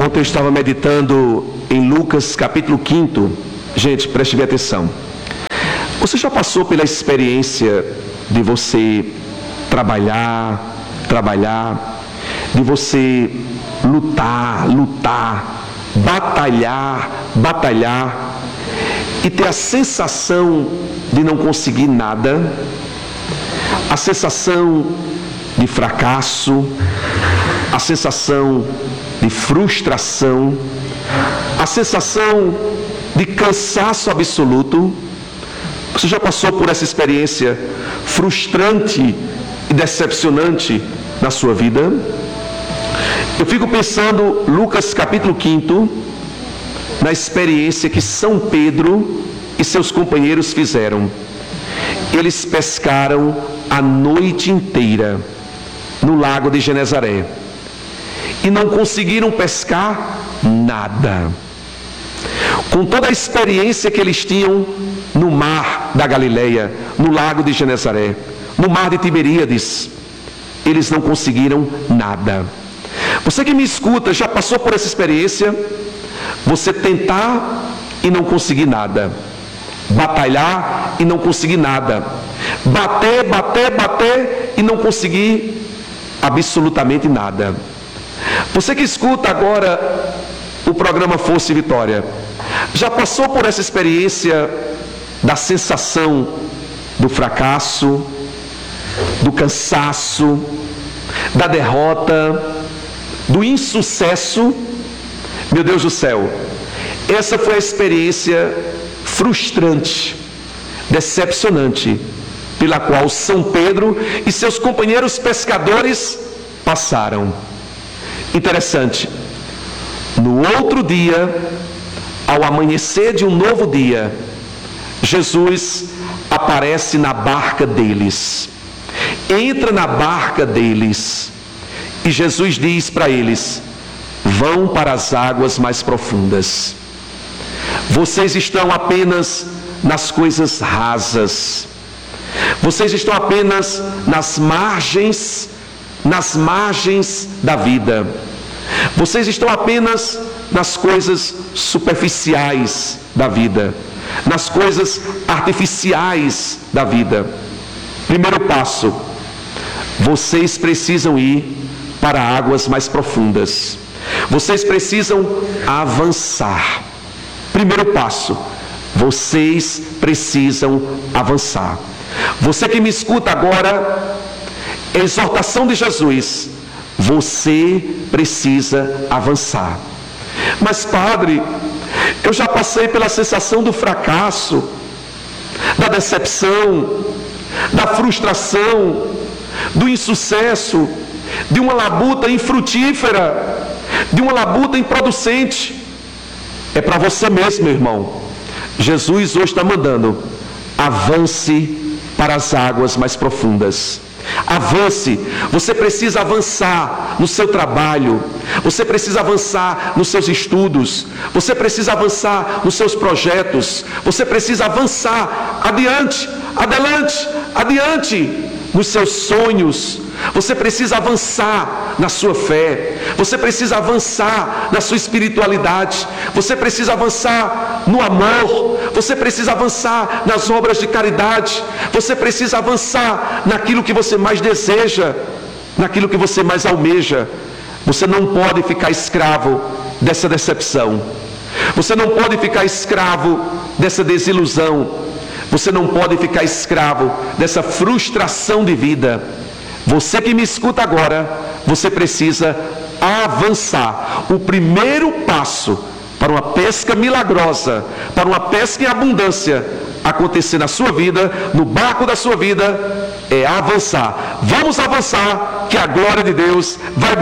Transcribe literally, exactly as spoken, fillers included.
Ontem eu estava meditando em Lucas capítulo quinto. Gente, preste bem atenção. Você já passou pela experiência de você trabalhar, trabalhar, de você lutar, lutar, batalhar, batalhar e ter a sensação de não conseguir nada, a sensação de fracasso, a sensação de frustração, a sensação de cansaço absoluto? Você já passou por essa experiência frustrante e decepcionante na sua vida? Eu fico pensando, Lucas capítulo quinto, na experiência que São Pedro e seus companheiros fizeram. Eles pescaram a noite inteira no lago de Genezaré e não conseguiram pescar nada. Com toda a experiência que eles tinham no mar da Galileia, no lago de Genezaré, no mar de Tiberíades, eles não conseguiram nada. Você que me escuta, já passou por essa experiência? Você tentar e não conseguir nada, batalhar e não conseguir nada, bater, bater, bater e não conseguir absolutamente nada. Você que escuta agora o programa Força e Vitória, já passou por essa experiência da sensação do fracasso, do cansaço, da derrota, do insucesso? Meu Deus do céu, essa foi a experiência frustrante, decepcionante, pela qual São Pedro e seus companheiros pescadores passaram. Interessante, no outro dia, ao amanhecer de um novo dia, Jesus aparece na barca deles, entra na barca deles, e Jesus diz para eles: vão para as águas mais profundas. Vocês estão apenas nas coisas rasas, vocês estão apenas nas margens, nas margens da vida, vocês estão apenas nas coisas superficiais da vida, nas coisas artificiais da vida. Primeiro passo: vocês precisam ir para águas mais profundas, vocês precisam avançar. Primeiro passo: vocês precisam avançar. Você que me escuta agora, exortação de Jesus: você precisa avançar. Mas padre, eu já passei pela sensação do fracasso, da decepção, da frustração, do insucesso, de uma labuta infrutífera, de uma labuta improducente. É para você mesmo, irmão. Jesus hoje está mandando: avance para as águas mais profundas. Avance. Você precisa avançar no seu trabalho, você precisa avançar nos seus estudos, você precisa avançar nos seus projetos, você precisa avançar adiante, adelante, adiante nos seus sonhos. Você precisa avançar na sua fé, você precisa avançar na sua espiritualidade, você precisa avançar no amor, você precisa avançar nas obras de caridade, você precisa avançar naquilo que você mais deseja, naquilo que você mais almeja. Você não pode ficar escravo dessa decepção, você não pode ficar escravo dessa desilusão, você não pode ficar escravo dessa frustração de vida. Você que me escuta agora, você precisa avançar. O primeiro passo para uma pesca milagrosa, para uma pesca em abundância acontecer na sua vida, no barco da sua vida, é avançar. Vamos avançar, que a glória de Deus vai